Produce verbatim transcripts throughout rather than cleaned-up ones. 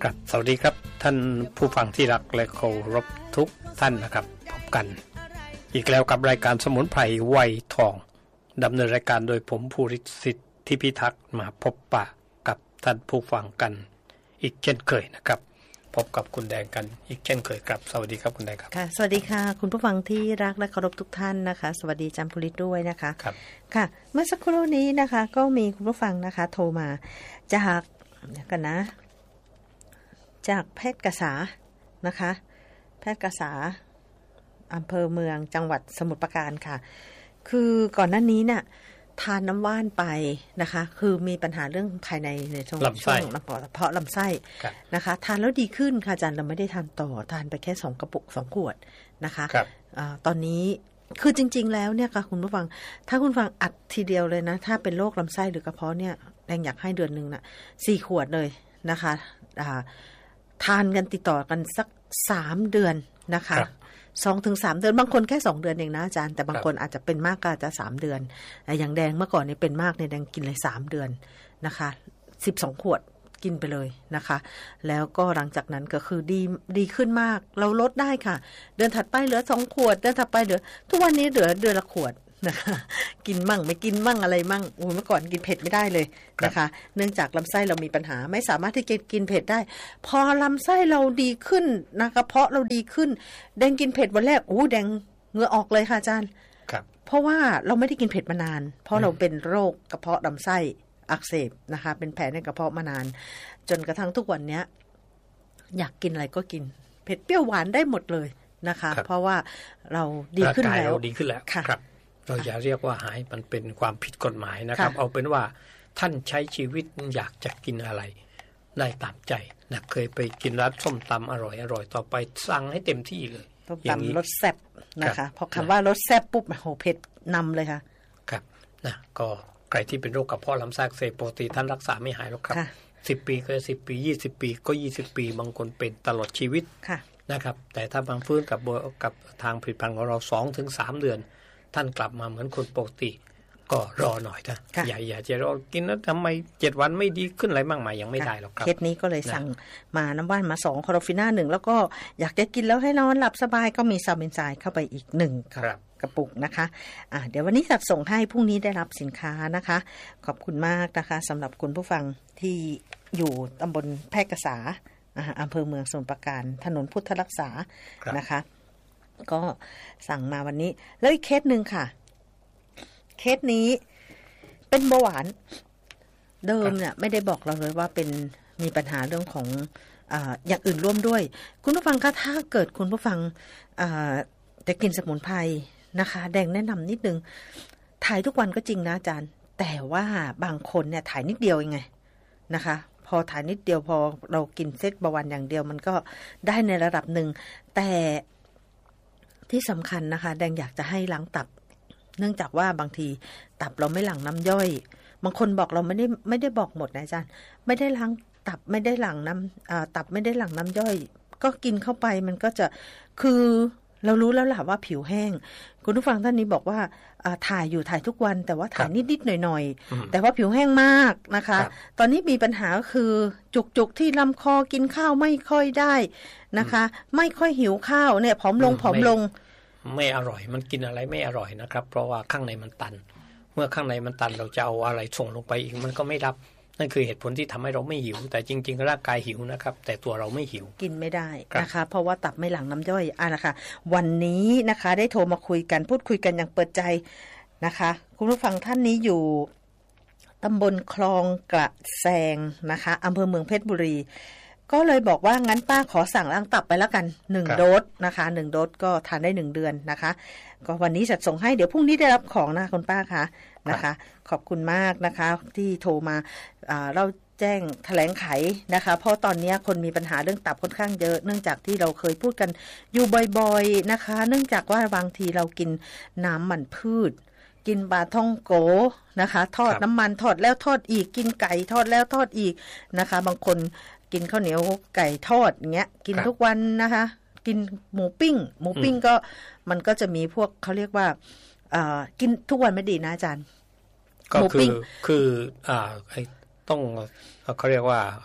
ครับสวัสดีครับท่านผู้ฟังที่รักและเคารพทุกท่านนะครับพบกันอีกแล้วกับรายการสมุนไพรไวยทองดำเนินรายการโดยผมภูริสิทธิพิทักษ์มาพบปะกับท่านผู้ฟังกันอีกเช่นเคยนะครับพบกับคุณแดงกันอีกเช่นเคยครับสวัสดีครับคุณแดงครับค่ะสวัสดีค่ะคุณผู้ฟังที่รักและเคารพทุกท่านนะคะสวัสดีอาจารย์ภูริด้วยนะคะครับค่ะเมื่อสักครู่นี้นะคะก็มีคุณผู้ฟังนะคะโทรมาจากเดี๋ยวกันนะจากแพทย์กษานะคะแพทย์กษาอำเภอเมืองจังหวัดสมุทรปราการค่ะคือก่อนหน้านี้เนี่ยทานน้ำว่านไปนะคะคือมีปัญหาเรื่องภายในในช่วงลำไส้เพาะลำไส้นะคะทานแล้วดีขึ้นค่ะอาจารย์เราไม่ได้ทานต่อทานไปแค่สองกระปุกสองขวดนะคะตอนนี้คือจริงๆแล้วเนี่ยค่ะคุณผู้ฟังถ้าคุณฟังอัดทีเดียวเลยนะถ้าเป็นโรคลำไส้หรือกระเพาะเนี่ยแดงอยากให้เดือนนึงน่ะสี่ขวดเลยนะคะทานกันติดต่อกันสักสามเดือนนะคะสองถึงสามเดือนบางคนแค่สองเดือนเองนะอาจารย์แต่บางคนอาจจะเป็นมากก็อาจจะสามเดือนอย่างแดงเมื่อก่อนเนี่ยเป็นมากเนี่ยแดงกินเลยสามเดือนนะคะสิบสองขวดกินไปเลยนะคะแล้วก็หลังจากนั้นก็คือดีดีขึ้นมากเราลดได้ค่ะเดือนถัดไปเหลือสองขวดเดือนถัดไปเหลือทุกวันนี้เหลือเดือนละขวดนะคะกินมั่งไม่กินมั่งอะไรมั่งโอ้เมื่อก่อนกินเผ็ดไม่ได้เลยนะคะเนื่องจากลำไส้เรามีปัญหาไม่สามารถที่จะกินเผ็ดได้พอลำไส้เราดีขึ้นนะคะกระเพาะเราดีขึ้นแดงกินเผ็ดวันแรกโอ้แดงเหงื่อออกเลยค่ะอาจารย์เพราะว่าเราไม่ได้กินเผ็ดมานานเพราะเราเป็นโรคกระเพาะลำไส้อักเสบนะคะเป็นแผลในกระเพาะมานานจนกระทั่งทุกวันนี้อยากกินอะไรก็กินเผ็ดเปรี้ยวหวานได้หมดเลยนะคะเพราะว่าเราดีขึ้นแล้วดีขึ้นแล้วครับเราอย่าเรียกว่าหายมันเป็นความผิดกฎหมายนะครับเอาเป็นว่าท่านใช้ชีวิตอยากจะกินอะไรได้ตามใจนะเคยไปกินร้านส้มตำอร่อยอร่อยต่อไปสั่งให้เต็มที่เลยส้มตำรสแซ่บนะคะพอคำว่ารสแซ่บปุ๊บโหเผ็ดนำเลยค่ะครับนะก็ใครที่เป็นโรคกระเพาะลำไส้อักเสบปกติท่านรักษาไม่หายหรอกครับสิบปีก็สิบปียี่สิบปีก็ยี่สิบปีบางคนเป็นตลอดชีวิตนะครับแต่ถ้าบางฟื้นกับกับทางผลิตภัณฑ์ของเรา สองถึงสาม เดือนท่านกลับมาเหมือนคนปกติก็รอหน่อยนะอย่าอย่าจะรอกินแล้วทำไมเจ็ดวันไม่ดีขึ้นอะไรมากมายยังไม่ได้หรอกครับเคสนี้ก็เลยสั่งมาน้ำว่านมาสองคอโรฟิน่าหนึ่งแล้วก็อยากจะกินแล้วให้นอนหลับสบายก็มีซาเบนไซด์เข้าไปอีกหนึ่งกระปุกนะคะอ่าเดี๋ยววันนี้จัดส่งให้พรุ่งนี้ได้รับสินค้านะคะขอบคุณมากนะคะสำหรับคุณผู้ฟังที่อยู่ตำบลแพร่กษาอำเภอเมืองสมุทรปราการถนนพุทธรักษานะคะก็สั่งมาวันนี้แล้วอีกเคสหนึ่งค่ะเคสนี้เป็นเบาหวานเดิมเนี่ยไม่ได้บอกเราเลยว่าเป็นมีปัญหาเรื่องของอ่าอย่างอื่นร่วมด้วยคุณผู้ฟังคะถ้าเกิดคุณผู้ฟังอ่าจะกินสมุนไพรนะคะแดงแนะนำนิดนึงถ่ายทุกวันก็จริงนะอาจารย์แต่ว่าบางคนเนี่ยถ่ายนิดเดียวเองไงนะคะพอถ่ายนิดเดียวพอเรากินเซตเบาหวานอย่างเดียวมันก็ได้ในระดับหนึ่งแต่ที่สำคัญนะคะแดงอยากจะให้ล้างตับเนื่องจากว่าบางทีตับเราไม่หลั่งน้ำย่อยบางคนบอกเราไม่ได้ไม่ได้บอกหมดนะอาจารย์ไม่ได้ล้างตับไม่ได้หลั่งน้ำตับไม่ได้หลั่งน้ำย่อยก็กินเข้าไปมันก็จะคือเรารู้แล้วล่ะว่าผิวแห้งคุณผู้ฟังท่านนี้บอกว่าถ่ายอยู่ถ่ายทุกวันแต่ว่าถ่ายนิดๆหน่อยๆแต่ว่าผิวแห้งมากนะคะตอนนี้มีปัญหาก็คือจุกๆที่ลำคอกินข้าวไม่ค่อยได้นะคะไม่ค่อยหิวข้าวเนี่ยผอมลงผอมลงไม่อร่อยมันกินอะไรไม่อร่อยนะครับเพราะว่าข้างในมันตันเมื่อข้างในมันตันเราจะเอาอะไรส่งลงไปอีกมันก็ไม่รับนั่นคือเหตุผลที่ทำให้เราไม่หิวแต่จริงๆร่างกายหิวนะครับแต่ตัวเราไม่หิวกินไม่ได้นะคะเพราะว่าตับไม่หลั่งน้ำย่อยอ่ะนะคะวันนี้นะคะได้โทรมาคุยกันพูดคุยกันอย่างเปิดใจนะคะคุณผู้ฟังท่านนี้อยู่ตำบลคลองกระแซงนะคะอำเภอเมืองเพชรบุรีก็เลยบอกว่างั้นป้าขอสั่งล้างตับไปแล้วกันหนึ่งโดสนะคะหนึ่งโดสก็ทานได้หนึ่งเดือนนะคะก็วันนี้จัดส่งให้เดี๋ยวพรุ่งนี้ได้รับของนะคุณป้าคะนะคะขอบคุณมากนะคะที่โทรมาเราแจ้งแถลงไขนะคะเพราะตอนนี้คนมีปัญหาเรื่องตับค่อนข้างเยอะเนื่องจากที่เราเคยพูดกันอยู่บ่อยๆนะคะเนื่องจากว่าบางทีเรากินน้ำมันพืชกินปลาท่องโกนะคะทอดน้ำมันทอดแล้วทอดอีกกินไก่ทอดแล้วทอดอีกนะคะบางคนกินข้าวเหนียวไก่ทอดอย่างเงี้ยกินทุกวันนะคะกินหมูปิ้งหมูปิ้งก็มันก็จะมีพวกเขาเรียกว่ากินทุกวันไม่ดีนะอาจารย์ก็คือคืออ่าต้องเขาเรียกว่า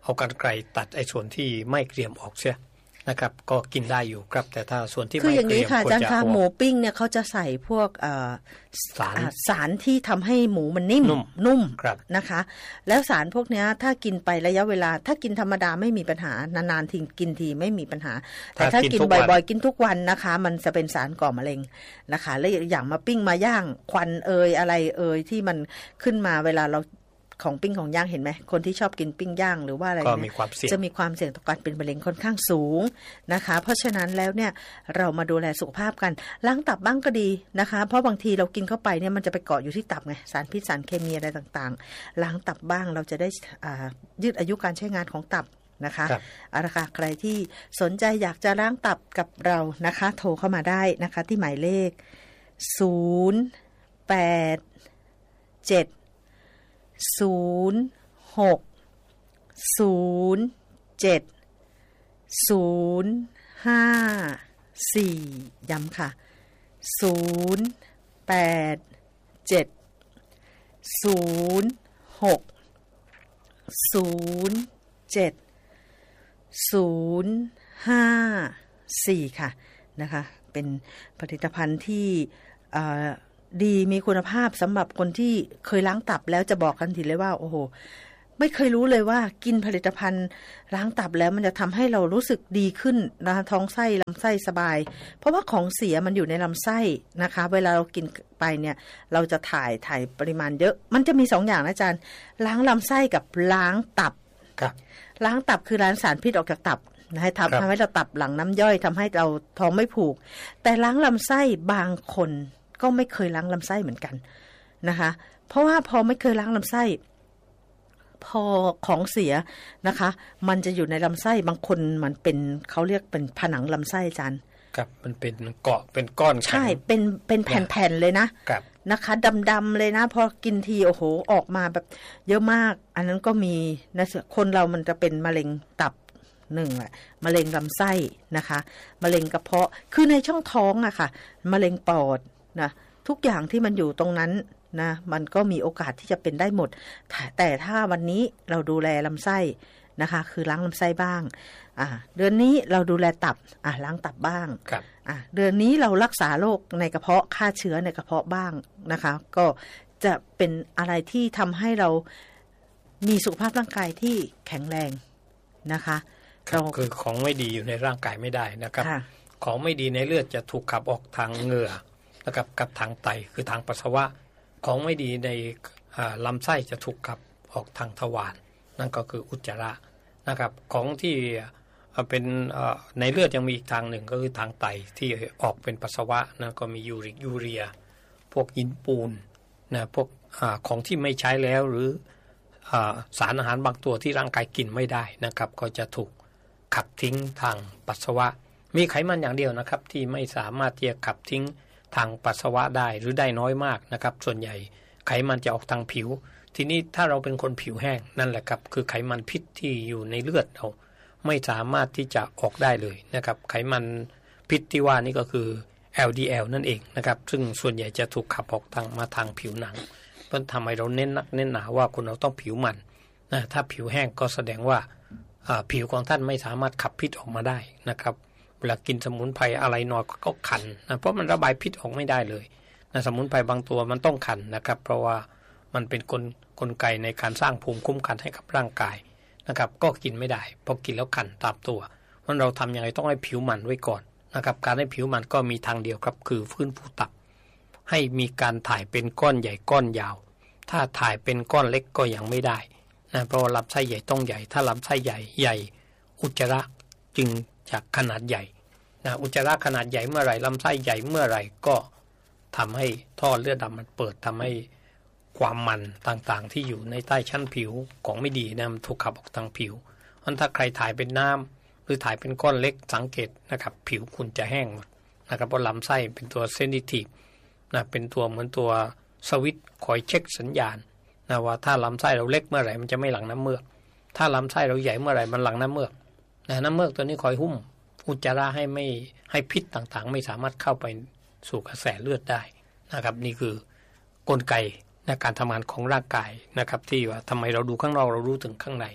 เอากรรไกรตัดไอ้ส่วนที่ไม่เกรียมออกเสียนะครับก็กินได้อยู่ครับแต่ถ้าส่วนที่ไม่เกรียมคืออย่างนี้ค่ะอาจารย์คะหมูปิ้งเนี่ยเขาจะใส่พวกสารสารที่ทำให้หมูมันนิ่มนุ่มนะคะแล้วสารพวกนี้ถ้ากินไประยะเวลาถ้ากินธรรมดาไม่มีปัญหานานๆทีกินทีไม่มีปัญหาแต่ถ้ากินบ่อยๆกินทุกวันนะคะมันจะเป็นสารก่อมะเร็งนะคะและอย่างมาปิ้งมาย่างควันเอยอะไรเอยที่มันขึ้นมาเวลาเราของปิ้งของย่างเห็นไหมคนที่ชอบกินปิ้งย่างหรือว่าอะไรก็มีความเสี่ยงจะมีความเสี่ยงต่อการเป็นมะเร็งค่อนข้างสูงนะคะเพราะฉะนั้นแล้วเนี่ยเรามาดูแลสุขภาพกันล้างตับบ้างก็ดีนะคะเพราะบางทีเรากินเข้าไปเนี่ยมันจะไปเกาะอยู่ที่ตับไงสารพิษสารเคมีอะไรต่างๆล้างตับบ้างเราจะได้ยืดอายุการใช้งานของตับนะคะเอาละค่ะใครที่สนใจอยากจะล้างตับกับเรานะคะโทรเข้ามาได้นะคะที่หมายเลขศูนย์ แปด เจ็ดศูนย์ หก ศูนย์ เจ็ด ศูนย์ ห้า สี่ย้ำค่ะศูนย์ แปด เจ็ด ศูนย์ หก ศูนย์ เจ็ด ศูนย์ ห้า สี่ค่ะนะคะเป็นผลิตภัณฑ์ที่ดีมีคุณภาพสำหรับคนที่เคยล้างตับแล้วจะบอกกันทีเลยว่าโอ้โหไม่เคยรู้เลยว่ากินผลิตภัณฑ์ล้างตับแล้วมันจะทำให้เรารู้สึกดีขึ้นนะท้องไส้ลำไส้สบายเพราะว่าของเสียมันอยู่ในลำไส้นะคะเวลาเรากินไปเนี่ยเราจะถ่ายถ่ายปริมาณเยอะมันจะมีสองอย่างนะอาจารย์ล้างลำไส้กับล้างตับล้างตับคือล้างสารพิษออกจากตับให้ทำทำให้เราตับหลั่งน้ำย่อยทำให้เราท้องไม่ผูกแต่ล้างลำไส้บางคนก็ไม่เคยล้างลำไส้เหมือนกันนะคะเพราะว่าพอไม่เคยล้างลำไส้พอของเสียนะคะมันจะอยู่ในลำไส้บางคนมันเป็นเขาเรียกเป็นผนังลำไส้อาจารย์ครับมันเป็นเกาะเป็นก้อนใช่เป็นเป็นแผ่นๆเลยนะนะคะดำๆเลยนะพอกินทีโอ้โหออกมาแบบเยอะมากอันนั้นก็มีนะคนเรามันจะเป็นมะเร็งตับหนึ่งแหละมะเร็งลำไส้นะคะมะเร็งกระเพาะคือในช่องท้องอะค่ะมะเร็งปอดนะทุกอย่างที่มันอยู่ตรงนั้นนะมันก็มีโอกาสที่จะเป็นได้หมดแต่ถ้าวันนี้เราดูแลลำไส้นะคะคือล้างลำไส้บ้างอ่าเดือนนี้เราดูแลตับอ่าล้างตับบ้างอ่าเดือนนี้เรารักษาโรคในกระเพาะฆ่าเชื้อในกระเพาะบ้างนะคะก็จะเป็นอะไรที่ทำให้เรามีสุขภาพร่างกายที่แข็งแรงนะคะคือของไม่ดีอยู่ในร่างกายไม่ได้นะครับของไม่ดีในเลือดจะถูกขับออกทางเหงื่อนะครับกับทางไตคือทางปัสสาวะของไม่ดีในลำไส้จะถูกขับออกทางทวารนั่นก็คืออุจจาระนะครับของที่เป็นในเลือดยังมีอีกทางหนึ่งก็คือทางไตที่ออกเป็นปัสสาวะนั่นก็มียูริกยูเรียพวกหินปูนนะพวกของที่ไม่ใช้แล้วหรือสารอาหารบางตัวที่ร่างกายกินไม่ได้นะครับก็จะถูกขับทิ้งทางปัสสาวะมีไขมันอย่างเดียวนะครับที่ไม่สามารถที่จะขับทิ้งทางปัสสาวะได้หรือได้น้อยมากนะครับส่วนใหญ่ไขมันจะออกทางผิวทีนี้ถ้าเราเป็นคนผิวแห้งนั่นแหละครับคือไขมันพิษที่อยู่ในเลือดเราไม่สามารถที่จะออกได้เลยนะครับไขมันพิษที่ว่านี่ก็คือ แอล ดี แอล นั่นเองนะครับซึ่งส่วนใหญ่จะถูกขับออกทางมาทางผิวหนังเพราะทำให้เราเน้นนักเน้นหนาว่าคนเราต้องผิวมันนะถ้าผิวแห้งก็แสดงว่าผิวของท่านไม่สามารถขับพิษออกมาได้นะครับเวลากินสมุนไพรอะไรน้อยก็คันนะเพราะมันระบายพิษออกไม่ได้เลยนะสมุนไพรบางตัวมันต้องคันนะครับเพราะว่ามันเป็นกลกลไกในการสร้างภูมิคุ้มกันให้กับร่างกายนะครับก็กินไม่ได้พอกินแล้วคันตามตัวเพราะเราทำยังไงต้องให้ผิวมันไว้ก่อนนะครับการให้ผิวมันก็มีทางเดียวครับคือฟื้นฟูตับให้มีการถ่ายเป็นก้อนใหญ่ก้อนยาวถ้าถ่ายเป็นก้อนเล็กก็ยังไม่ได้นะเพราะว่าลำไส้ใหญ่ต้องใหญ่ถ้าลำไส้ใหญ่ใหญ่อุจจาระจึงจะขนาดใหญ่นะอุจจาระขนาดใหญ่เมื่อไหร่ลำไส้ใหญ่เมื่อไหร่ก็ทำให้ท่อเลือดดำมันเปิดทำให้ความมันต่างๆที่อยู่ในใต้ชั้นผิวของไม่ดีนะมันถูกขับออกทางผิวเพราะถ้าใครถ่ายเป็นน้ำหรือถ่ายเป็นก้อนเล็กสังเกตนะครับผิวคุณจะแห้งหมดนะครับเพราะลำไส้เป็นตัวเซนซิทีฟนะเป็นตัวเหมือนตัวสวิตช์คอยเช็คสัญญาณนะว่าถ้าลำไส้เราเล็กเมื่อไหร่มันจะไม่หลั่งน้ำเมือกถ้าลำไส้เราใหญ่เมื่อไหร่มันหลั่งน้ำเมือกนะน้ำเมือกตัวนี้คอยหุ้มอุจจาระให้ไม่ให้พิษต่างๆไม่สามารถเข้าไปสู่กระแสเลือดได้นะครับนี่คือกลไกในการทำงานของร่างกายนะครับที่ว่าทำไมเราดูข้างนอกเรารู้ถึงข้างใน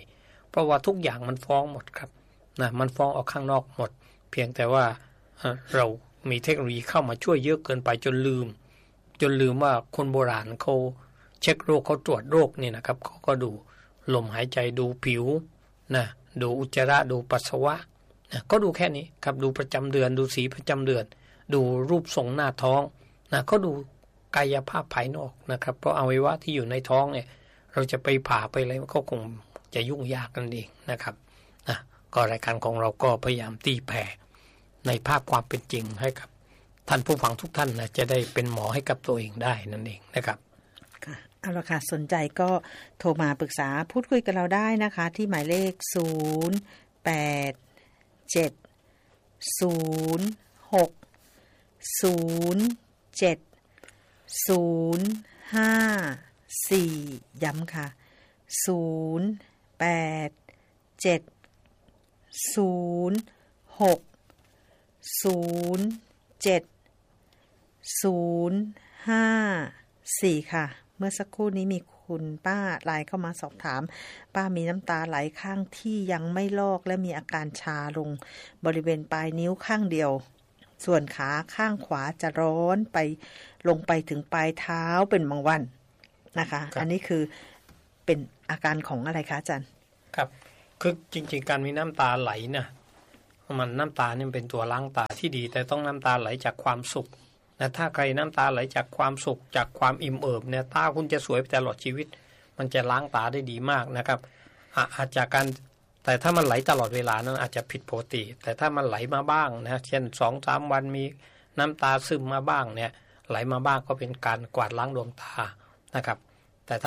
เพราะว่าทุกอย่างมันฟ้องหมดครับนะมันฟ้องออกข้างนอกหมดเพียงแต่ว่าเรามีเทคโนโลยีเข้ามาช่วยเยอะเกินไปจนลืมจนลืมว่าคนโบราณเขาเช็คโรคเขาตรวจโรคนี่นะครับเขาก็ดูลมหายใจดูผิวนะดูอุจจาระดูปัสสาวะนะก็ดูแค่นี้ครับดูประจำเดือนดูสีประจำเดือนดูรูปทรงหน้าท้องนะก็ดูกายภาพภายนอกนะครับเพราะอวัยวะที่อยู่ในท้องเนี่ยเราจะไปผ่าไปอะไรก็คงจะยุ่งยากกันเองนะครับนะก็รายการของเราก็พยายามตีแผ่ในภาพความเป็นจริงให้กับท่านผู้ฟังทุกท่านนะจะได้เป็นหมอให้กับตัวเองได้นั่นเองนะครับค่ะเอาละค่ะสนใจก็โทรมาปรึกษาพูดคุยกับเราได้นะคะที่หมายเลขศูนย์ แปด เจ็ด ศูนย์ หก ศูนย์ เจ็ด ศูนย์ ห้า สี่ ย้ำค่ะศูนย์ แปด เจ็ด ศูนย์ หก ศูนย์ เจ็ด ศูนย์ ห้า สี่ค่ะเมื่อสักครู่นี้มีคุณป้าไลน์เข้ามาสอบถามป้ามีน้ำตาไหลข้างที่ยังไม่ลอกและมีอาการชาลงบริเวณปลายนิ้วข้างเดียวส่วนขาข้างขวาจะร้อนไปลงไปถึงปลายเท้าเป็นบางวันนะคะอันนี้คือเป็นอาการของอะไรคะอาจารย์ครับคือจริงๆการมีน้ำตาไหลนะมันน้ำตานี่เป็นตัวล้างตาที่ดีแต่ต้องน้ำตาไหลจากความสุขนะถ้าใครน้ำตาไหลจากความสุขจากความอิ่มเอิบเนี่ยตาคุณจะสวยไปตลอดชีวิตมันจะล้างตาได้ดีมากนะครับอาจจะการแต่ถ้ามันไหลตลอดเวลานั้นอาจจะผิดปกติแต่ถ้ามันไหลมาบ้างนะเช่น สองสาม วันมีน้ำตาซึมมาบ้างเนี่ยไหลมาบ้างก็เป็นการกวาดล้างดวงตานะครับ